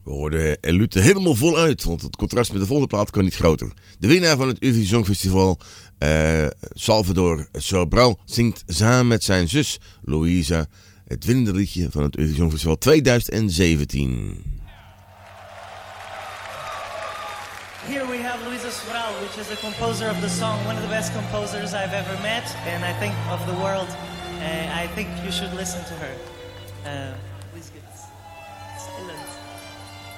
We hoorden Lute helemaal voluit, want het contrast met de volgende plaat kan niet groter. De winnaar van het Eurovisie Songfestival, Salvador Sobral, zingt samen met zijn zus Louisa het winnende liedje van het Eurovisie Songfestival 2017. Here we have Luisa Sobral, which is the composer of the song, one of the best composers I've ever met, and I think of the world. I think you should listen to her. Please get silent.